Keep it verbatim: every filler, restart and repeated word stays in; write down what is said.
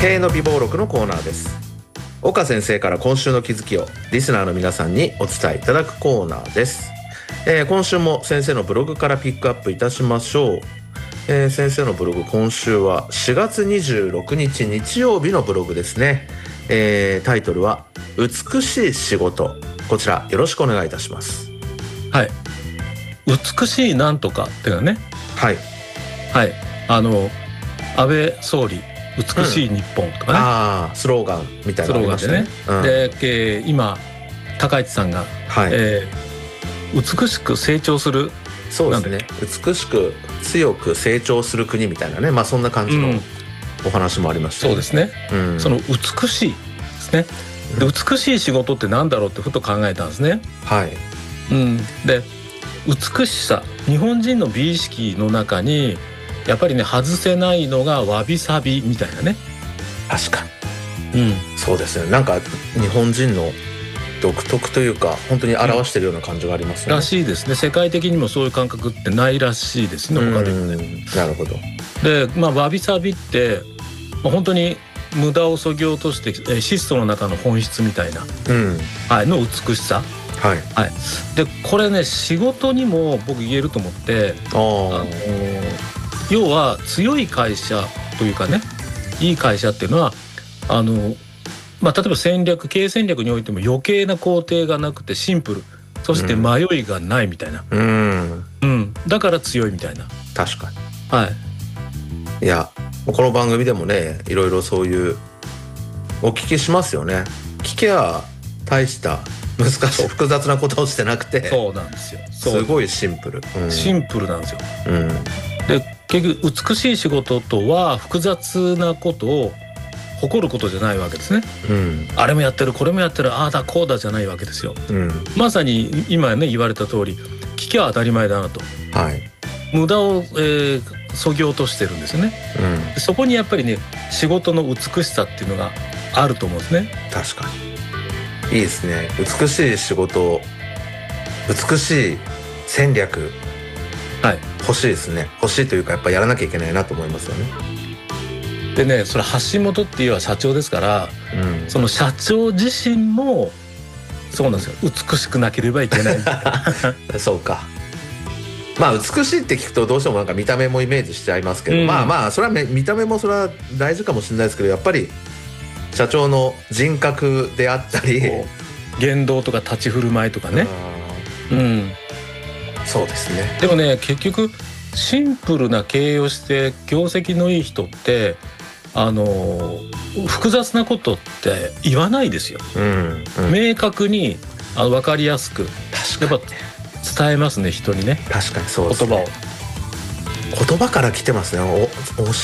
経営の美貌録のコーナーです。岡先生から今週の気づきをリスナーの皆さんにお伝えいただくコーナーです。えー、今週も先生のブログからピックアップいたしましょう。えー、先生のブログ、今週はしがつにじゅうろくにち日曜日のブログですね。えー、タイトルは美しい仕事。こちらよろしくお願いいたします。 はい、美しいなんとかっていうのはね、 はいはい、あの安倍総理美しい日本とかね、うん、 あスローガンみたいなのありましたね。 スローガンでね、うん、で、えー、今高市さんが、はい、えー、美しく成長する、 そうですね、美しく強く成長する国みたいなね、まあそんな感じのお話もありました、ね、 うん、そうですね、うん、その美しいですね。で、美しい仕事ってなんだろうってふと考えたんですね。 はい、 うん、で美しさ、日本人の美意識の中にやっぱりね外せないのがわびさびみたいなね。 確かに、うん、そうですね。なんか日本人の独特というか本当に表しているような感じがありますね、 うん、らしいですね。世界的にもそういう感覚ってないらしいですね、他でもね。 なるほど。 で、まあ、わびさびって、まあ、本当に無駄をそぎ落として質素の中の本質みたいな、うん、はい、の美しさ、はいはい、でこれね仕事にも僕言えると思って、あの要は強い会社というかね、いい会社っていうのはあの、まあ、例えば戦略経営戦略においても余計な工程がなくてシンプル、そして迷いがないみたいな、うんうん、だから強いみたいな。 確かに、 はい、 いやこの番組でもねいろいろそういうお聞きしますよね。聞けば大した難しい複雑なことをしてなくて、 そうなんですよ。 すごいシンプル、 うん、シンプルなんですよ、うん、で結局美しい仕事とは複雑なことを誇ることじゃないわけですね、うん、あれもやってるこれもやってるああだこうだじゃないわけですよ、うん、まさに今ね言われた通り聞きゃ当たり前だなと、はい、無駄を、えー、そぎ落としてるんですよね、うん、そこにやっぱりね仕事の美しさっていうのがあると思うんですね。 確かにいいですね。美しい仕事、美しい戦略、はい、欲しいですね。欲しいというかやっぱやらなきゃいけないなと思いますよね。 でね、それ橋本っていうのは社長ですから、うん、その社長自身もそうなんですよ、美しくなければいけないみたいなそうか。まあ美しいって聞くとどうしてもなんか見た目もイメージしちゃいますけど、うん、まあまあそれは見た目もそれは大事かもしれないですけど、やっぱり社長の人格であったり言動とか立ち振る舞いとかね、うん、 そうですね。 でもね結局シンプルな経営をして業績のいい人ってあの複雑なことって言わないですよ、うんうん、明確にあの分かりやすくやっぱ伝えますね、人にね。 確かにそうですね。 言葉を言葉から来てますね。おお